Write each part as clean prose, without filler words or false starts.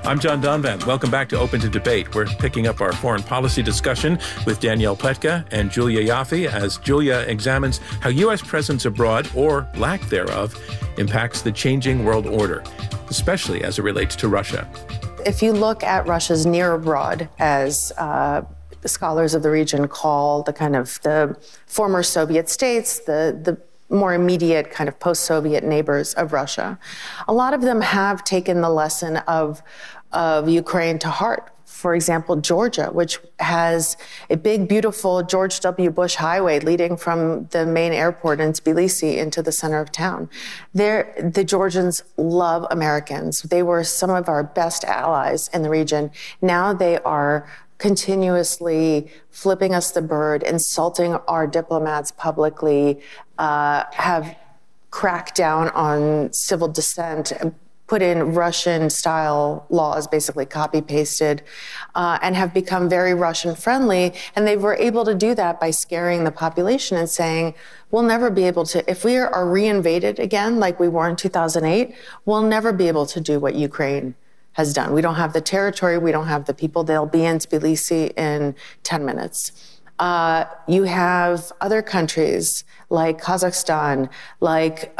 I'm John Donvan. Welcome back to Open to Debate. We're picking up our foreign policy discussion with Danielle Pletka and Julia Ioffe as Julia examines how U.S. presence abroad, or lack thereof, impacts the changing world order, especially as it relates to Russia. If you look at Russia's near abroad, as scholars of the region call the former Soviet states, the more immediate kind of post-Soviet neighbors of Russia, a lot of them have taken the lesson of Ukraine to heart. For example, Georgia, which has a big, beautiful George W. Bush highway leading from the main airport in Tbilisi into the center of town. The Georgians love Americans. They were some of our best allies in the region. Now they are continuously flipping us the bird, insulting our diplomats publicly, have cracked down on civil dissent, put in Russian-style laws, basically copy-pasted, and have become very Russian-friendly. And they were able to do that by scaring the population and saying, we'll never be able to, if we are reinvaded again, like we were in 2008, we'll never be able to do what Ukraine has done. We don't have the territory, we don't have the people. They'll be in Tbilisi in 10 minutes. You have other countries like Kazakhstan, like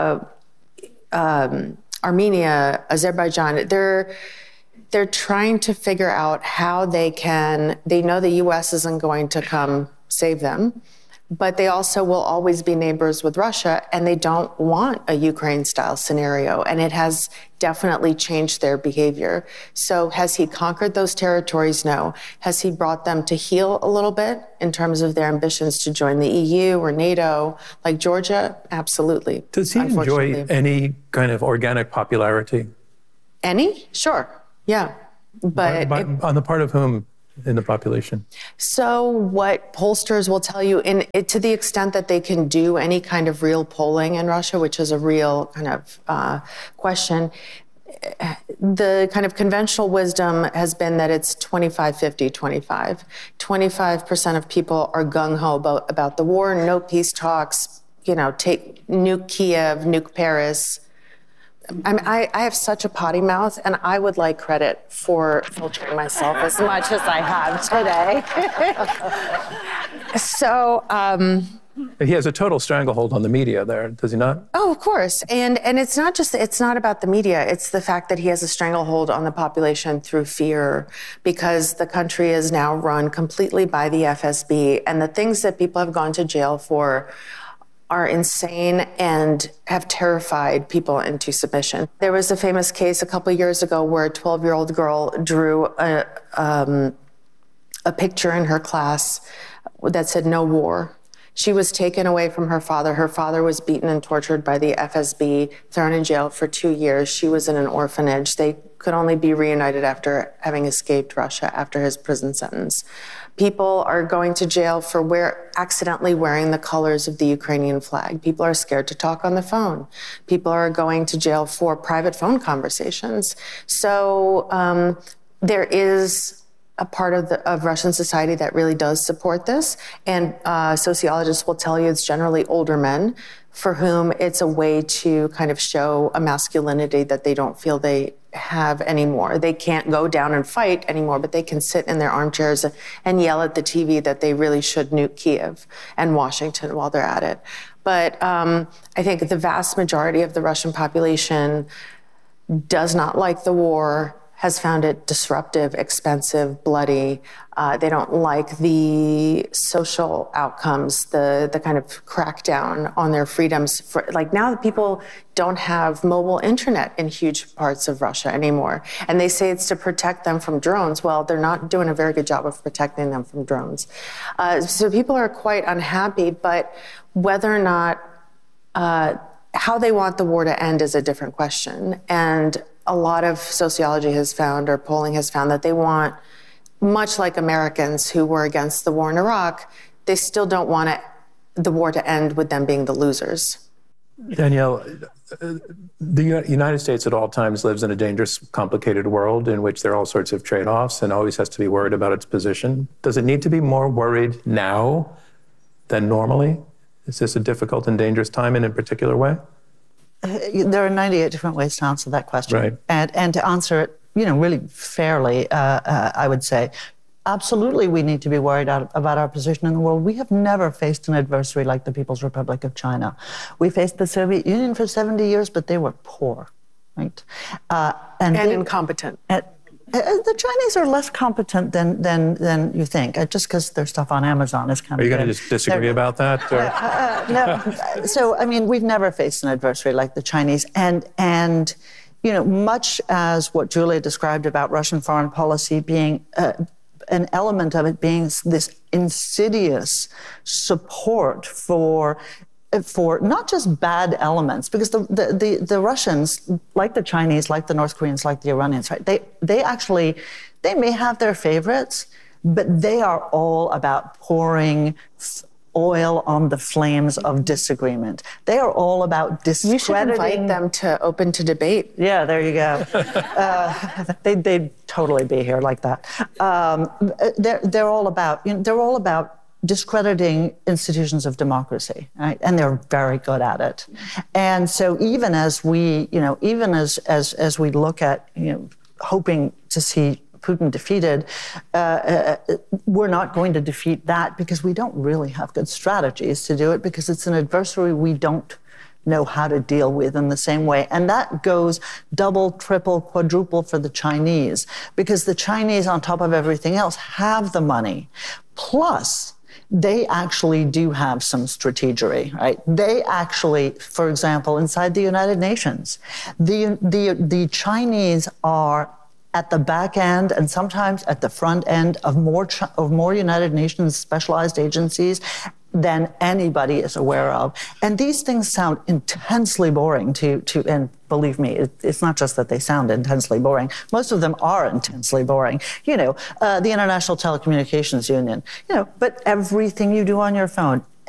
Armenia, Azerbaijan. They're trying to figure out how they know the U.S. isn't going to come save them, but they also will always be neighbors with Russia, and they don't want a Ukraine-style scenario, and it has definitely changed their behavior. So has he conquered those territories? No. Has he brought them to heel a little bit in terms of their ambitions to join the EU or NATO, like Georgia? Absolutely. Does he enjoy any kind of organic popularity? Any? Sure. Yeah. But on the part of whom in the population? So what pollsters will tell you, to the extent that they can do any kind of real polling in Russia, which is a real kind of question, the kind of conventional wisdom has been that it's 25-50-25. 25% of people are gung-ho about the war, no peace talks, nuke Kiev, nuke Paris. I have such a potty mouth, and I would like credit for filtering myself as much as I have today. So, he has a total stranglehold on the media there, does he not? Oh, of course. And it's not about the media. It's the fact that he has a stranglehold on the population through fear, because the country is now run completely by the FSB, and the things that people have gone to jail for are insane and have terrified people into submission. There was a famous case a couple of years ago where a 12-year-old girl drew a picture in her class that said "No war." She was taken away from her father. Her father was beaten and tortured by the FSB, thrown in jail for 2 years. She was in an orphanage. They could only be reunited after having escaped Russia after his prison sentence. People are going to jail for accidentally wearing the colors of the Ukrainian flag. People are scared to talk on the phone. People are going to jail for private phone conversations. So there is a part of Russian society that really does support this. And sociologists will tell you it's generally older men for whom it's a way to kind of show a masculinity that they don't feel they have anymore. They can't go down and fight anymore, but they can sit in their armchairs and yell at the TV that they really should nuke Kiev and Washington while they're at it. But I think the vast majority of the Russian population does not like the war, has found it disruptive, expensive, bloody. They don't like the social outcomes, the kind of crackdown on their freedoms. Like now people don't have mobile internet in huge parts of Russia anymore. And they say it's to protect them from drones. Well, they're not doing a very good job of protecting them from drones. So people are quite unhappy, but whether or not, how they want the war to end is a different question. And a lot of sociology has found, or polling has found, that they want, much like Americans who were against the war in Iraq, they still don't want the war to end with them being the losers. Danielle, the United States at all times lives in a dangerous, complicated world in which there are all sorts of trade-offs and always has to be worried about its position. Does it need to be more worried now than normally? Is this a difficult and dangerous time in a particular way? There are 98 different ways to answer that question. Right. And to answer it really fairly, I would say. Absolutely, we need to be worried about our position in the world. We have never faced an adversary like the People's Republic of China. We faced the Soviet Union for 70 years, but they were poor, right? And incompetent. The Chinese are less competent than you think. Just because their stuff on Amazon is kind of. Are you going to just disagree about that? No. So, I mean, we've never faced an adversary like the Chinese, and much as what Julia described about Russian foreign policy being an element of it being this insidious support for not just bad elements, because the Russians, like the Chinese, like the North Koreans, like the Iranians, right? They may have their favorites, but they are all about pouring oil on the flames of disagreement. They are all about discrediting. You should invite them to Open to Debate. Yeah, there you go. They'd totally be here like that. They're all about discrediting institutions of democracy, right? And they're very good at it. And so even as we look at hoping to see Putin defeated, we're not going to defeat that because we don't really have good strategies to do it, because it's an adversary we don't know how to deal with in the same way. And that goes double, triple, quadruple for the Chinese, because the Chinese, on top of everything else, have the money. Plus, they actually do have some strategery, right? They actually, for example, inside the United Nations, the Chinese are at the back end and sometimes at the front end of more United Nations specialized agencies than anybody is aware of. And these things sound intensely boring to and believe me, it's not just that they sound intensely boring. Most of them are intensely boring. The International Telecommunications Union, but everything you do on your phone,